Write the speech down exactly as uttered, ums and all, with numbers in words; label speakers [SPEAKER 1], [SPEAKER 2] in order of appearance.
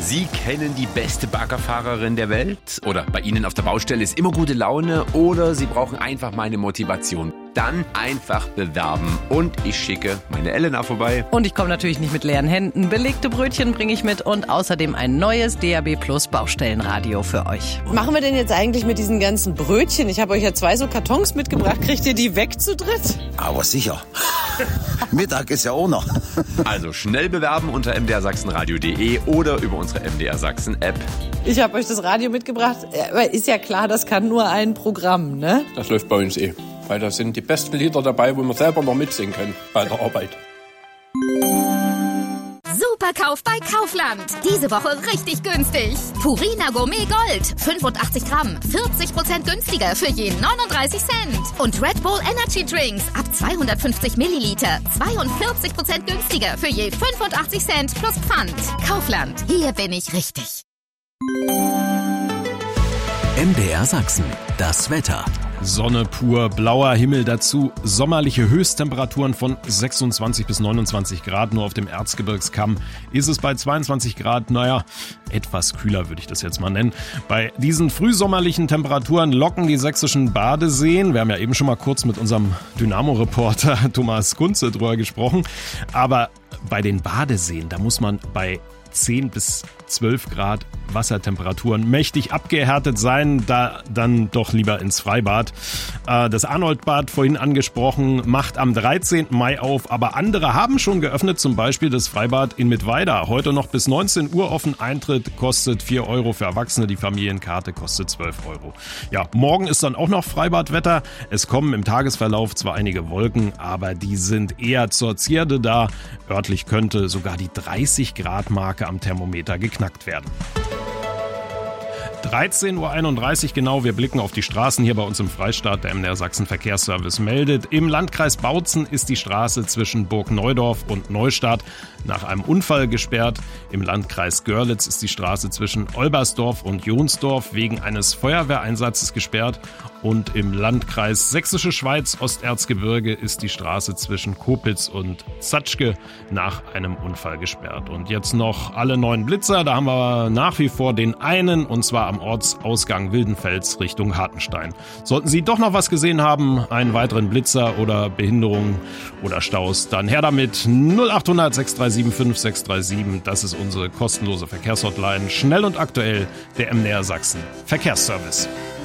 [SPEAKER 1] Sie kennen die beste Baggerfahrerin der Welt? Oder bei Ihnen auf der Baustelle ist immer gute Laune? Oder Sie brauchen einfach meine Motivation? Dann einfach bewerben. Und ich schicke meine Elena vorbei.
[SPEAKER 2] Und ich komme natürlich nicht mit leeren Händen. Belegte Brötchen bringe ich mit und außerdem ein neues D A B Plus Baustellenradio für euch.
[SPEAKER 3] Was machen wir denn jetzt eigentlich mit diesen ganzen Brötchen? Ich habe euch ja zwei so Kartons mitgebracht. Kriegt ihr die weg zu dritt?
[SPEAKER 4] Aber sicher. Mittag ist ja auch noch.
[SPEAKER 1] Also schnell bewerben unter m d r sachsenradio punkt d e oder über unsere M D R Sachsen App.
[SPEAKER 3] Ich habe euch das Radio mitgebracht. Aber ist ja klar, das kann nur ein Programm, ne?
[SPEAKER 5] Das läuft bei uns eh. Weil da sind die besten Lieder dabei, wo wir selber noch mitsingen können bei der Arbeit.
[SPEAKER 6] Superkauf bei Kaufland. Diese Woche richtig günstig. Purina Gourmet Gold. fünfundachtzig Gramm. vierzig Prozent günstiger für je neununddreißig Cent. Und Red Bull Energy Drinks ab zweihundertfünfzig Milliliter. zweiundvierzig Prozent günstiger für je fünfundachtzig Cent plus Pfand. Kaufland. Hier bin ich richtig.
[SPEAKER 7] M D R Sachsen. Das Wetter.
[SPEAKER 8] Sonne pur, blauer Himmel dazu, sommerliche Höchsttemperaturen von sechsundzwanzig bis neunundzwanzig Grad. Nur auf dem Erzgebirgskamm ist es bei zweiundzwanzig Grad, naja, etwas kühler würde ich das jetzt mal nennen. Bei diesen frühsommerlichen Temperaturen locken die sächsischen Badeseen. Wir haben ja eben schon mal kurz mit unserem Dynamo-Reporter Thomas Kunze drüber gesprochen. Aber bei den Badeseen, da muss man bei zehn bis zwölf Grad Wassertemperaturen mächtig abgehärtet sein, da dann doch lieber ins Freibad. Das Arnoldbad, vorhin angesprochen, macht am dreizehnten Mai auf, aber andere haben schon geöffnet, zum Beispiel das Freibad in Mittweida. Heute noch bis neunzehn Uhr offen, Eintritt kostet vier Euro für Erwachsene, die Familienkarte kostet zwölf Euro. Ja, morgen ist dann auch noch Freibadwetter. Es kommen im Tagesverlauf zwar einige Wolken, aber die sind eher zur Zierde da. Örtlich könnte sogar die dreißig Grad Marke am Thermometer geknackt werden. dreizehn Uhr einunddreißig genau, wir blicken auf die Straßen hier bei uns im Freistaat. Der M D R Sachsen Verkehrsservice meldet, im Landkreis Bautzen ist die Straße zwischen Burg Neudorf und Neustadt nach einem Unfall gesperrt. Im Landkreis Görlitz ist die Straße zwischen Olbersdorf und Jonsdorf wegen eines Feuerwehreinsatzes gesperrt. Und im Landkreis Sächsische Schweiz Osterzgebirge ist die Straße zwischen Kopitz und Zatschke nach einem Unfall gesperrt. Und jetzt noch alle neuen Blitzer, da haben wir nach wie vor den einen, und zwar am Ortsausgang Wildenfels Richtung Hartenstein. Sollten Sie doch noch was gesehen haben, einen weiteren Blitzer oder Behinderungen oder Staus, dann her damit. null acht hundert sechs drei sieben fünf sechs drei sieben, das ist unsere kostenlose Verkehrshotline. Schnell und aktuell, der M D R Sachsen Verkehrsservice.